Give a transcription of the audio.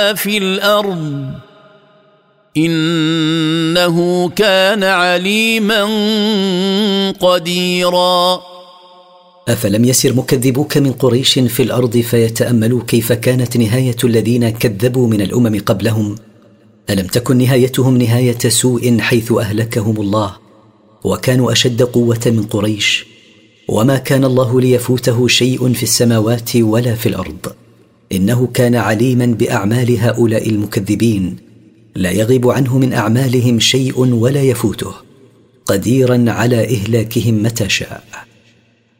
في الأرض إنه كان عليما قديرا. أفلم يسر مكذبوك من قريش في الأرض فيتأملوا كيف كانت نهاية الذين كذبوا من الأمم قبلهم؟ ألم تكن نهايتهم نهاية سوء حيث أهلكهم الله، وكانوا أشد قوة من قريش، وما كان الله ليفوته شيء في السماوات ولا في الأرض، إنه كان عليما بأعمال هؤلاء المكذبين، لا يغيب عنه من أعمالهم شيء ولا يفوته، قديرا على إهلاكهم متى شاء.